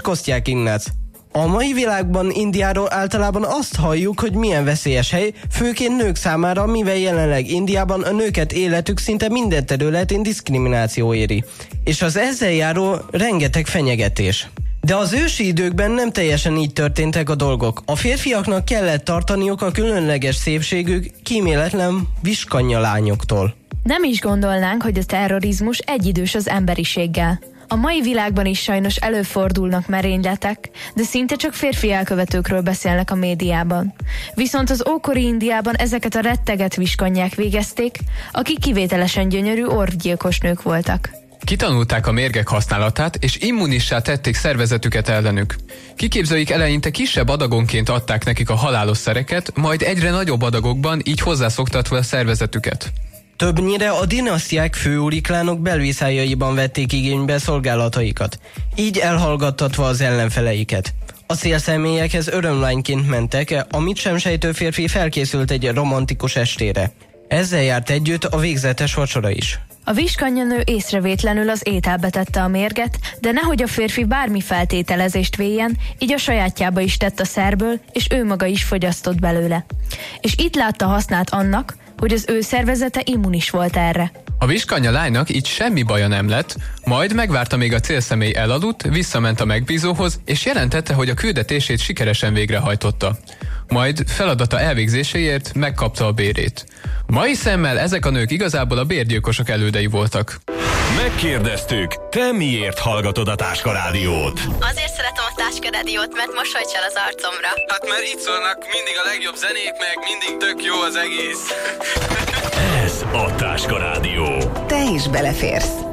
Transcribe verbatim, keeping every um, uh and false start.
Kosztják Ignác. A mai világban Indiáról általában azt halljuk, hogy milyen veszélyes hely, főként nők számára, mivel jelenleg Indiában a nőket életük szinte minden területén diszkrimináció éri, és az ezzel járó rengeteg fenyegetés. De az ősi időkben nem teljesen így történtek a dolgok. A férfiaknak kellett tartaniuk a különleges szépségük kíméletlen viskanya lányoktól. Nem is gondolnánk, hogy a terrorizmus egyidős az emberiséggel. A mai világban is sajnos előfordulnak merényletek, de szinte csak férfi elkövetőkről beszélnek a médiában. Viszont az ókori Indiában ezeket a retteget viskanyák végezték, akik kivételesen gyönyörű orvgyilkos nők voltak. Kitanulták a mérgek használatát, és immunissá tették szervezetüket ellenük. Kiképzőik eleinte kisebb adagonként adták nekik a halálos szereket, majd egyre nagyobb adagokban, így hozzászoktatva a szervezetüket. Többnyire a dinasztiák főúriklánok belviszályaiban vették igénybe szolgálataikat, így elhallgattatva az ellenfeleiket. A célszemélyekhez örömlányként mentek, amit sem sejtő férfi felkészült egy romantikus estére. Ezzel járt együtt a végzetes vacsora is. A viskanyanő észrevétlenül az ételbe tette a mérget, de nehogy a férfi bármi feltételezést véljen, így a sajátjába is tett a szerből, és ő maga is fogyasztott belőle. És itt látta hasznát annak, hogy az ő szervezete immunis volt erre. A viskanya lánynak így semmi baja nem lett, majd megvárta, még a célszemély elaludt, visszament a megbízóhoz, és jelentette, hogy a küldetését sikeresen végrehajtotta. Majd feladata elvégzéséért megkapta a bérét. Mai szemmel ezek a nők igazából a bérgyilkosok elődei voltak. Megkérdeztük, te miért hallgatod a Táska Rádiót? Azért szeretem a Táska Rádiót, mert mosolyt el az arcomra. Hát mert itt szólnak mindig a legjobb zenék, meg mindig tök jó az egész. Ez a Táska Rádió. Te is beleférsz.